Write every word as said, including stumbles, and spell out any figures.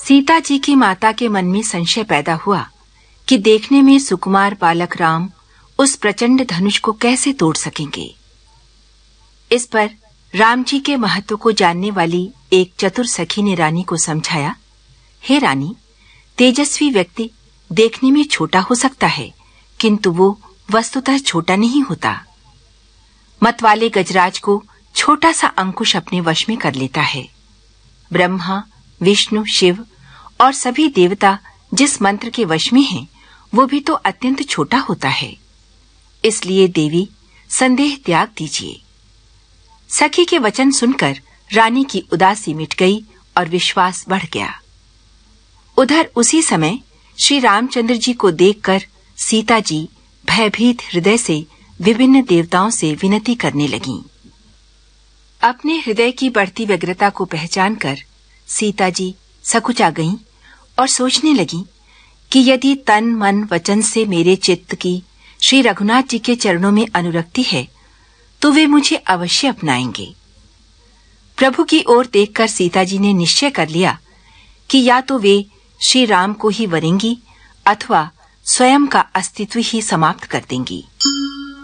सीता जी की माता के मन में संशय पैदा हुआ कि देखने में सुकुमार बालक राम उस प्रचंड धनुष को कैसे तोड़ सकेंगे। इस पर राम जी के महत्व को जानने वाली एक चतुर सखी ने रानी को समझाया, हे रानी, तेजस्वी व्यक्ति देखने में छोटा हो सकता है, किंतु वो वस्तुतः छोटा नहीं होता। मतवाले गजराज को छोटा सा अंकुश अपने वश में कर लेता है। ब्रह्मा, विष्णु, शिव और सभी देवता जिस मंत्र के वश में हैं, वो भी तो अत्यंत छोटा होता है। इसलिए देवी, संदेह त्याग दीजिए। सखी के वचन सुनकर रानी की उदासी मिट गई और विश्वास बढ़ गया। उधर उसी समय श्री रामचंद्र जी को देखकर सीता जी भयभीत हृदय से विभिन्न देवताओं से विनती करने लगीं। अपने हृदय की बढ़ती व्यग्रता को पहचानकर सीता जी सकुचा गईं और सोचने लगीं कि यदि तन मन वचन से मेरे चित्त की श्री रघुनाथ जी के चरणों में अनुरक्ति है तो वे मुझे अवश्य अपनाएंगे। प्रभु की ओर देखकर सीता जी ने निश्चय कर लिया कि या तो वे श्री राम को ही वरेंगी अथवा स्वयं का अस्तित्व ही समाप्त कर देंगी।